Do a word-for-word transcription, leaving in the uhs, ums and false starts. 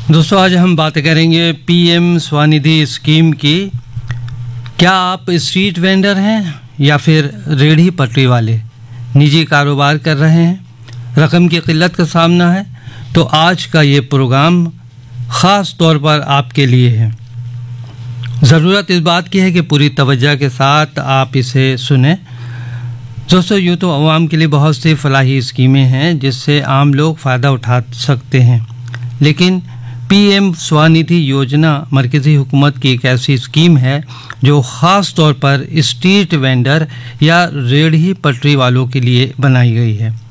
दोस्तों, आज हम बात करेंगे पीएम स्वनिधि स्कीम की। क्या आप स्ट्रीट वेंडर हैं या फिर रेहड़ी पटरी वाले, निजी कारोबार कर रहे हैं, रकम की किल्लत का सामना है, तो आज का ये प्रोग्राम ख़ास तौर पर आपके लिए है। ज़रूरत इस बात की है कि पूरी तवज्जो के साथ आप इसे सुने। दोस्तों, यूँ तो आवाम के लिए बहुत सी फलाही स्कीमें हैं जिससे आम लोग फ़ायदा उठा सकते हैं, लेकिन पीएम स्वनिधि योजना मरकज़ी हुकूमत की एक ऐसी स्कीम है जो ख़ास तौर पर स्ट्रीट वेंडर या रेहड़ी पटरी वालों के लिए बनाई गई है।